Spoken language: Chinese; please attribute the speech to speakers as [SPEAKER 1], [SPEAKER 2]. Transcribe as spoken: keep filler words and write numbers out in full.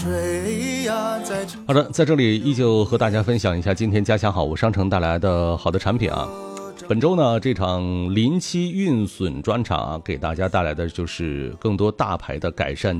[SPEAKER 1] 好的，在这里依旧和大家分享一下今天家乡好物商城带来的好的产品啊。本周呢，这场临期运损专场啊，给大家带来的就是更多大牌的改善